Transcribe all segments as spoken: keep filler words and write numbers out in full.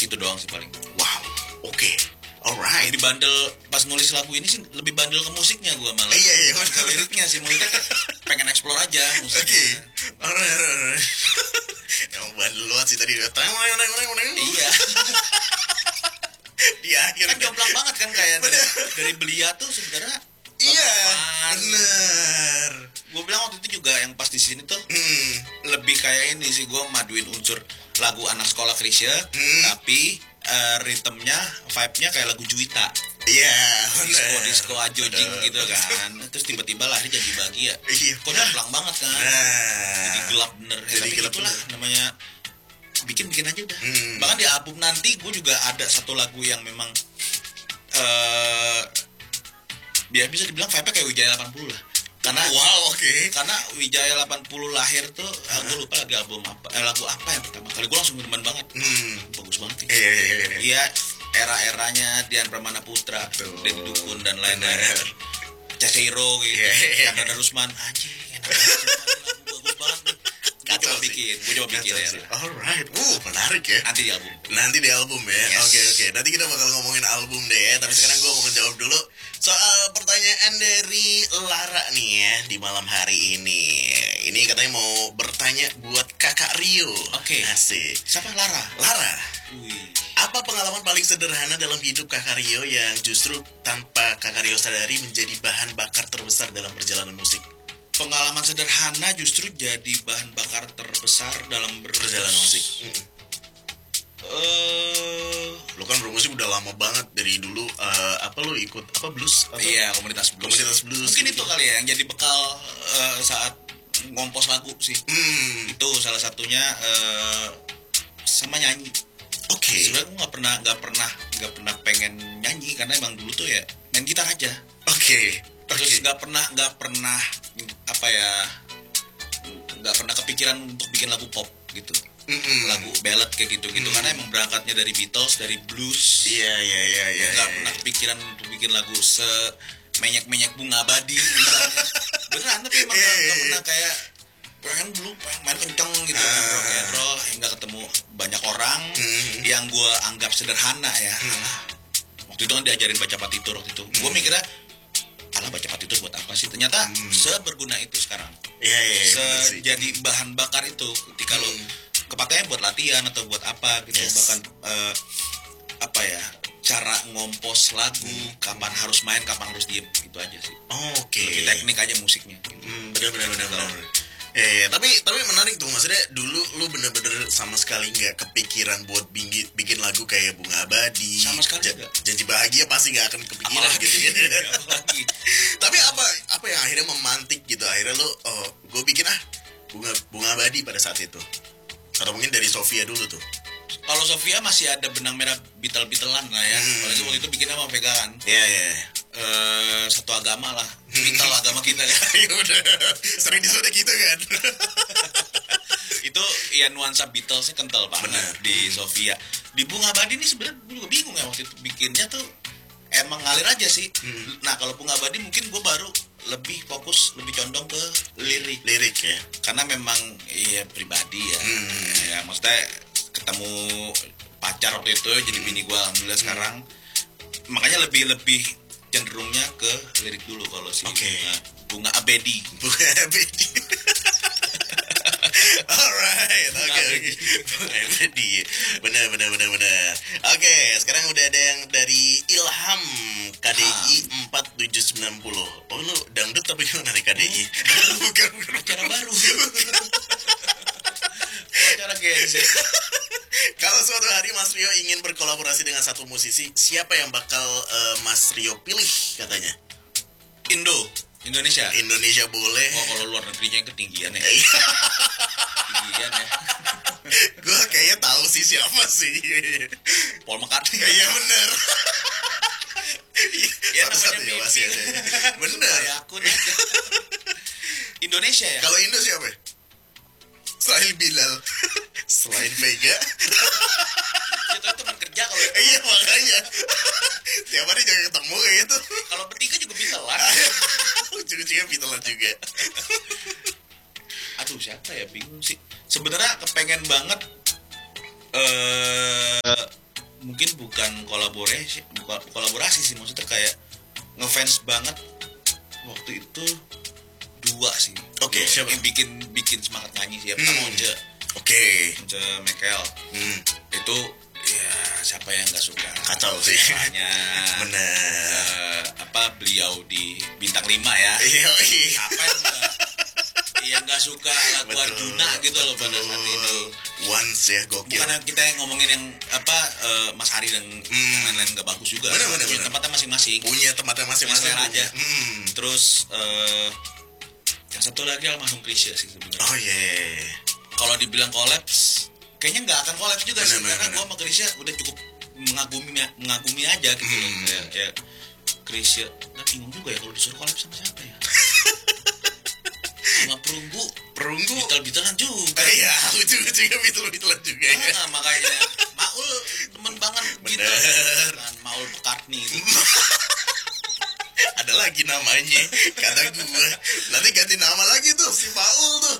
Itu doang sih paling. Wow, oke, okay. Alright. Jadi bandel pas nulis lagu ini sih lebih bandel ke musiknya gue malah. Iya iya. Ke liriknya sih, musiknya pengen explore aja musiknya. Oke. Okay. Alright, alright. Yang bandel banget sih tadi. Iya. Iya, akhirnya kan jomplang banget kan kayak dari, dari Belia tuh sebenarnya. Iya. Bener. Gue bilang waktu itu juga yang pas di sini tuh hmm. lebih kayak ini sih, gue maduin unsur lagu anak sekolah Krisya, hmm. tapi uh, ritmenya, vibe-nya kayak lagu Juwita. Iya. Yeah, disco disco ajojing gitu kan. Terus tiba-tiba lahir jadi bahagia. Iya. Kok jomplang banget kan. Nah. Jadi gelap bener. Ya, jadi tapi gelap itulah bener. namanya bikin-bikin aja udah. Hmm. Bahkan di album nanti gue juga ada satu lagu yang memang uh, biar bisa dibilang vibe-nya kayak Wijaya delapan puluh lah. Karena wow, oke. Okay. Karena Wijaya delapan puluh lahir tuh, uh-huh. gue lupa lagi album apa, eh, lagu apa yang pertama kali gue langsung demen banget. Hmm. Bagus banget sih. Iya, iya, iya. Iya, era-eranya Dian Pramana Putra, Deddy Dukun dan lain-lain. Cesero gitu. Iya, iya. Karena ada Rusman, anjing, enak banget. Lagu bagus banget nih. Gue coba bikin, gue coba bikin ya. Alright, uh menarik ya. Nanti di album. Nanti di album ya. Oke Yes. oke. Okay, okay. Nanti kita bakal ngomongin album deh ya. Tapi sekarang gue mau menjawab dulu soal pertanyaan dari Lara nih ya di malam hari ini. Ini katanya mau bertanya buat Kakak Rio. Oke. Okay. Asik. Siapa Lara? Lara. Wih. Apa pengalaman paling sederhana dalam hidup Kakak Rio yang justru tanpa Kakak Rio sadari menjadi bahan bakar terbesar dalam perjalanan musik? Pengalaman sederhana justru jadi bahan bakar terbesar dalam perjalanan musik. Mm. Uh, lo kan bermusik udah lama banget dari dulu. Uh, apa lo ikut apa blues? Apa? Iya, komunitas blues. Komunitas blues. Mungkin gitu. itu kali ya yang jadi bekal uh, saat ngompos lagu sih. Hmm. Itu salah satunya uh, sama nyanyi. Oke. Okay. Sebenarnya gue nggak pernah nggak pernah nggak pernah pengen nyanyi karena emang dulu tuh ya main gitar aja. Oke. Okay. Terus nggak okay. pernah nggak pernah apa ya nggak pernah kepikiran untuk bikin lagu pop gitu. Mm-mm. Lagu ballad kayak gitu-gitu. Mm. Karena emang berangkatnya dari Beatles, dari blues. Iya iya iya iya. Nggak pernah kepikiran untuk bikin lagu se menyek-menyek bunga abadi misalnya. Beneran, tapi emang nggak yeah, pernah kayak pengen dulu pengen main kenceng gitu kan, uh. rock and roll. Hingga ketemu banyak orang mm-hmm. yang gue anggap sederhana ya. Mm. Waktu itu kan diajarin baca partitur waktu itu. Mm. Gue mikirnya alah baca partitur buat apa sih? Ternyata mm. seberguna itu sekarang. Iya yeah, iya. Yeah, Se- jadi bahan bakar itu ketika mm. lo kepakainya buat latihan atau buat apa gitu. Yes. Bahkan uh, apa ya, cara ngompos lagu, hmm. kapan harus main, kapan harus diem, itu aja sih. Oh, oke. Okay. Lebih teknik aja musiknya. Gitu. Hmm, benar benar benar benar. Ya, ya, tapi tapi menarik tuh, maksudnya dulu lu bener-bener sama sekali nggak kepikiran buat bikin bikin lagu kayak Bunga Abadi. Sama sekali ja- Janji Bahagia pasti nggak akan kepikiran apalagi, gitu kan. Apalagi. Tapi apa apa yang akhirnya memantik gitu, akhirnya lu oh gue bikin ah Bunga Bunga Abadi pada saat itu. Atau mungkin dari Sofia dulu tuh. Kalau Sofia masih ada benang merah bitel-bitelan lah ya. Hmm. Apalagi waktu itu bikinnya sama Vega kan. Iya yeah, iya. Yeah. Uh, satu agama lah. Bitel agama kita kan. Ya udah. Sering disuruh gitu kan. Itu ya nuansa Beatlesnya kental banget. Bener. Di Sofia. Di Bunga Abadi ini sebenarnya gue juga bingung ya waktu itu bikinnya tuh emang ngalir aja sih. Hmm. Nah kalau Bunga Abadi mungkin gue baru lebih fokus, lebih condong ke lirik. Lirik ya. Karena memang ya pribadi ya. Hmm. Ya maksudnya ketemu pacar waktu itu jadi bini gue alhamdulillah hmm. sekarang. Makanya lebih lebih cenderungnya ke lirik dulu kalau si okay. bunga, bunga abadi. Bunga abadi. Alright, oke okay, oke. Bunga abadi. Benar benar benar benar. Oke, okay, sekarang udah ada yang dari Ilham K D I empat tujuh sembilan nol. Oh lu dangdut tapi gimana nih K D I? Oh, bukan bukan acara baru. Acara gense. Kalau suatu hari Mas Rio ingin berkolaborasi dengan satu musisi, siapa yang bakal uh, Mas Rio pilih katanya? Indo, Indonesia. Indonesia boleh. Oh, kalau luar negerinya yang ketinggian ya. Ketinggian ya. Gue kayaknya tahu sih siapa sih. Paul McCartney. Iya bener. Ya namanya masih ada. Bener. Ya akun aja. Indonesia ya. Kalau Indo siapa? Selain Bilal. Selain Vega. Itu teman kerja kalau itu. Iya makanya. Tiap hari jangan ketemu kayak gitu. Kalau bertiga juga bisa lah. Ujung-ujungnya Bitalan juga. Aduh siapa ya, bingung sih. Sebenarnya kepengen banget uh, mungkin bukan kolaborasi, bukan kolaborasi sih, maksudnya kayak ngefans banget waktu itu dua sih. Oke, okay, siapa yang bikin bikin semangat nyanyi sih ya? Pertama hmm. Once. Oke. Okay. Once Michael. Hmm. Itu ya siapa yang nggak suka? Kacau sih. Hanya bener. Uh, apa beliau di bintang lima ya? Iya. Apa yang nggak? Yang nggak suka lagu betul, Arjuna gitu loh pada saat itu. Once ya gokil. Bukan kita yang ngomongin yang apa uh, Mas Hari dan hmm. yang lain-lain nggak bagus juga. Bener, bener, punya bener. tempatnya masing-masing. Punya tempatnya masing-masing aja. Hmm. Terus uh, yang satu lagi almarhum Krisya sih sebenarnya. Oh iya. Yeah. Kalau dibilang kolaps, kayaknya nggak akan kolaps juga bener, sih bener, karena gue sama Krisya udah cukup mengagumi mengagumi aja gitu hmm. loh. Kayak, kayak Krisya, nah bingung juga ya kalau disuruh kolaps sama siapa ya. Sama Perunggu, Perunggu, Beetle-Beetlean juga. Eh, iya, lucu juga Beetle-Beetlean juga ya. Nah, makanya Maul temen banget gitu. Dengan Maul McCartney itu. Ada lagi namanya, kata gue. Nanti ganti nama lagi tuh si Maul tuh.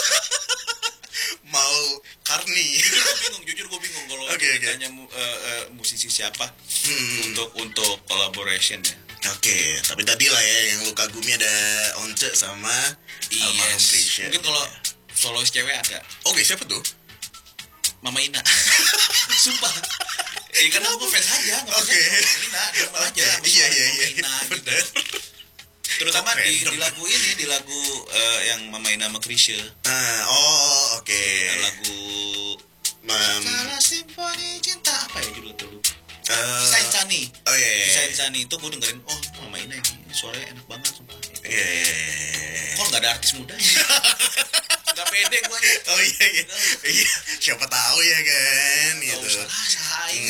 Maul Karni. Jujur gue bingung, jujur gue bingung kalau okay, ditanya okay. uh, uh, musisi siapa hmm. untuk untuk collaboration ya. Oke, okay, tapi tadi lah ya yang lu kagumi ada Once sama almarhum yes. Krisya. Mungkin kalau solois cewek ada. Oke, okay, siapa tuh? Mama Ina. Sumpah. Eh karena gue fans aja, nggak okay. Mama Ina, dia aja. Iya iya iya. Ina, gitu. Terutama oh, di, di lagu ini, di lagu uh, yang Mama Ina sama Krisya. Uh, oh, oke. Okay. Lagu Mam. Salah Simfoni Cinta apa ya judul itu? Uh, Kisah Insani. Oh iya. Yeah, Kisah Insani itu gue dengerin, oh Mama Ina ini, ini suaranya enak banget sumpah. Iya. Yeah, yeah. Kok nggak ada artis muda? Gak pede gue nya. Oh iya iya. Iya. Siapa tahu ya kan. Gak gitu. usah lah saing.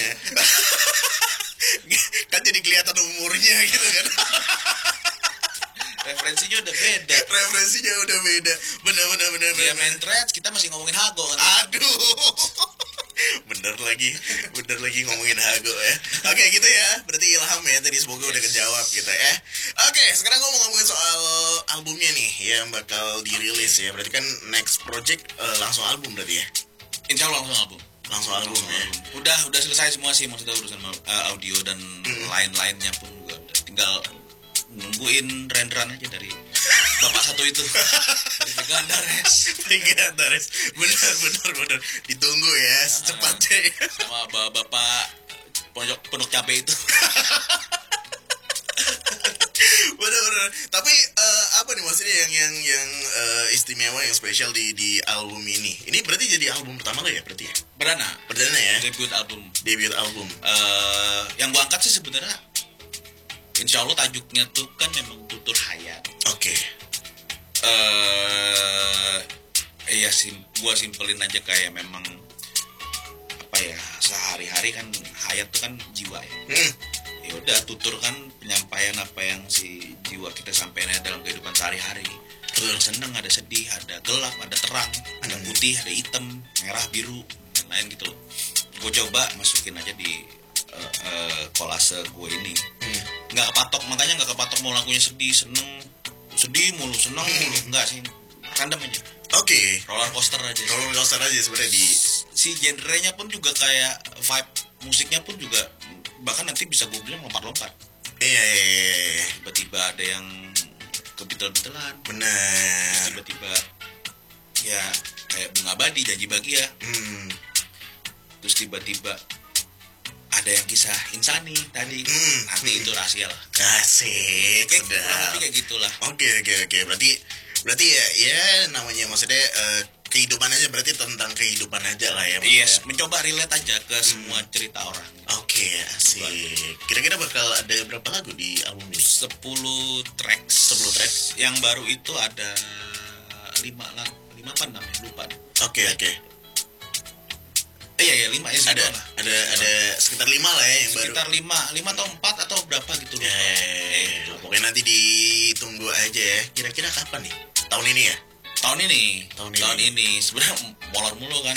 Kan jadi kelihatan umurnya gitu kan. Referensinya udah beda. Referensinya udah beda. Bener bener bener. Dia main threads, kita masih ngomongin Hago kan. Aduh. Bener lagi, bener lagi ngomongin Hago ya. Oke gitu ya, berarti Ilham ya tadi semoga yes. udah kejawab gitu ya. Oke, sekarang gue mau ngomongin soal albumnya nih yang bakal dirilis ya. Berarti kan next project uh, langsung album berarti ya? Insya Allah langsung album. Langsung album langsung ya. Album. Udah udah selesai semua sih maksudnya urusan uh, audio dan hmm. lain-lainnya pun juga udah. Tinggal nungguin renderan aja dari bapak satu itu. Dari Vega Antares. Vega Antares. Benar benar benar. Ditunggu ya secepatnya. Ya. Sama bapak pondok pondok cabe itu. Benar-benar. Tapi uh, apa nih maksudnya yang yang yang uh, istimewa yang spesial di di album ini? Ini berarti jadi album pertama lo ya berarti ya? Perdana. Perdana ya. Debut album. Debut album. Uh, yang gua angkat sih sebenarnya insya Allah tajuknya tuh kan memang Tutur Hayat. Oke. Okay. Uh, iya sim, gua simpelin aja kayak memang apa ya sehari-hari kan hayat tuh kan jiwa ya. Hmm. Ya udah tutur kan penyampaian apa yang si jiwa kita sampaikan dalam kehidupan sehari-hari. Ada seneng, ada sedih, ada gelap, ada terang, hmm. ada putih, ada hitam, merah, biru, dan lain gitu loh. Gue coba masukin aja di uh, uh, kolase gue ini. Hmm. Nggak kepatok, makanya nggak kepatok mau lagunya sedih, seneng, sedih mulu, seneng mulu, enggak sih, random aja. Oke. Okay. Roller coaster aja. Roller coaster aja sebenarnya di. Si genrenya pun juga kayak vibe musiknya pun juga bahkan nanti bisa gue bilang lompat-lompat. Iya. iya, iya. Tiba-tiba ada yang kebitel-bitelan. Benar. Terus tiba-tiba ya kayak Bunga Abadi, Janji Bahagia. Hmm. Terus tiba-tiba ada yang kisah Insani tadi. Hmm. Nanti hmm. itu rahasia lah. Asik. Kayak kurang lebih kayak gitulah. Oke oke oke. Berarti berarti ya ya namanya maksudnya uh, kehidupan aja berarti tentang kehidupan aja lah ya. Yes, mencoba relate aja ke hmm. semua cerita orang. Oke, okay, asik. Kira-kira bakal ada berapa lagu di album ini? sepuluh tracks. sepuluh tracks. Yang baru itu ada lima lagu, lima apa namanya? Lupa. Oke, okay, oke. Okay. Eh, iya, iya, lima ya ada, lah. Ada ada sekitar lima lah ya yang sekitar baru. Sekitar lima, lima atau empat atau berapa gitu loh. Ya, ya, pokoknya nanti ditunggu aja ya. Kira-kira kapan nih? Tahun ini ya? Tahun ini. Tahun ini. Tahun ini. Sebenarnya molor mulu kan.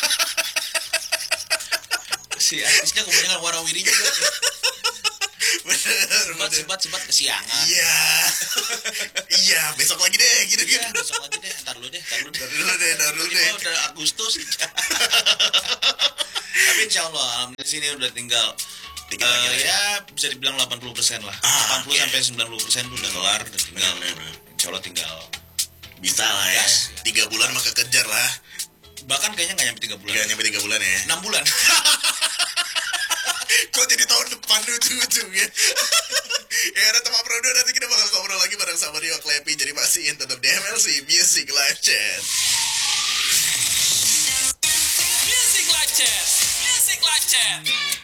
Si artisnya kebanyakan warawiri juga. Bener, sebat, sebat, sebat kesiangan. Iya. Iya, besok lagi deh gitu ya, kan. Besok lagi deh, ntar dulu deh, ntar dulu deh. Ntar dulu deh, ntar dulu deh. Udah Agustus. Tapi insya Allah di sini udah tinggal Dikit uh, lagi lah ya. ya bisa dibilang delapan puluh persen lah. Ah, delapan puluh oke. sampai sembilan puluh persen udah kelar, udah tinggal. Benar, benar. Insya Allah tinggal. Bisa lah ya. Gas. Tiga bulan maka kejar lah. Bahkan kayaknya nggak nyampe tiga bulan. Gak nyampe tiga bulan ya. enam bulan. Kok jadi tahun depan ujung-ujungnya. Ya ada teman Prodo, nanti kita bakal ngobrol lagi bareng sama Rio Klepi. Jadi pastiin tetap di M L C Music Live Chat. Music Live Chat. Music Live Chat.